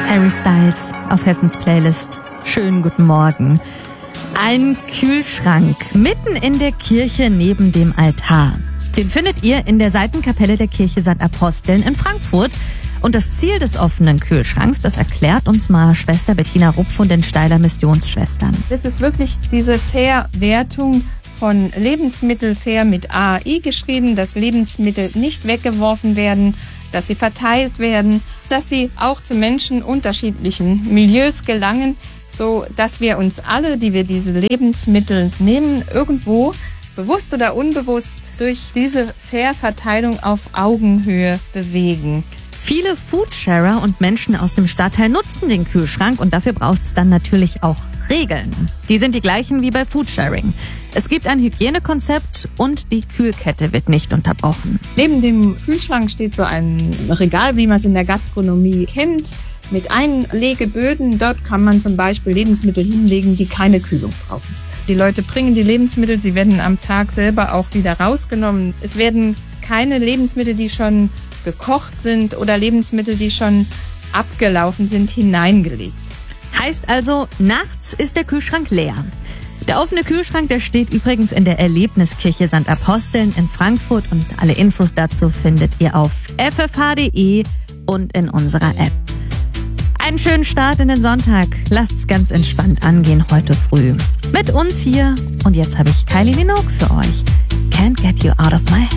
Harry Styles auf Hessens Playlist. Schönen guten Morgen. Ein Kühlschrank mitten in der Kirche neben dem Altar. Den findet ihr in der Seitenkapelle der Kirche St. Aposteln in Frankfurt. Und das Ziel des offenen Kühlschranks, das erklärt uns mal Schwester Bettina Rupp von den Steiler Missionsschwestern. Das ist wirklich diese Verwertung von Lebensmitteln, fair mit AI geschrieben, dass Lebensmittel nicht weggeworfen werden, dass sie verteilt werden, dass sie auch zu Menschen unterschiedlichen Milieus gelangen, so dass wir uns alle, die wir diese Lebensmittel nehmen, irgendwo bewusst oder unbewusst durch diese Fair-Verteilung auf Augenhöhe bewegen. Viele Foodsharer und Menschen aus dem Stadtteil nutzen den Kühlschrank und dafür braucht es dann natürlich auch Regeln. Die sind die gleichen wie bei Foodsharing. Es gibt ein Hygienekonzept und die Kühlkette wird nicht unterbrochen. Neben dem Kühlschrank steht so ein Regal, wie man es in der Gastronomie kennt, mit Einlegeböden. Dort kann man zum Beispiel Lebensmittel hinlegen, die keine Kühlung brauchen. Die Leute bringen die Lebensmittel, sie werden am Tag selber auch wieder rausgenommen. Es werden keine Lebensmittel, die schon gekocht sind oder Lebensmittel, die schon abgelaufen sind, hineingelegt. Heißt also, nachts ist der Kühlschrank leer. Der offene Kühlschrank, der steht übrigens in der Erlebniskirche St. Aposteln in Frankfurt und alle Infos dazu findet ihr auf ffh.de und in unserer App. Einen schönen Start in den Sonntag. Lasst's ganz entspannt angehen heute früh. Mit uns hier und jetzt habe ich Kylie Minogue für euch. Can't get you out of my head.